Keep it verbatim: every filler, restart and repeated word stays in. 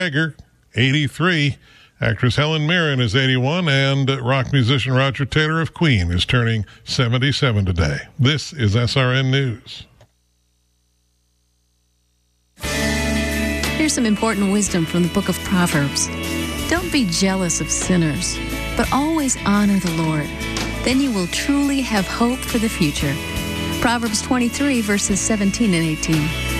Tiger, eighty-three. Actress Helen Mirren is eighty-one, and rock musician Roger Taylor of Queen is turning seventy-seven today. This is S R N News. Here's some important wisdom from the book of Proverbs. Don't be jealous of sinners, but always honor the Lord. Then you will truly have hope for the future. Proverbs twenty-three, verses seventeen and eighteen.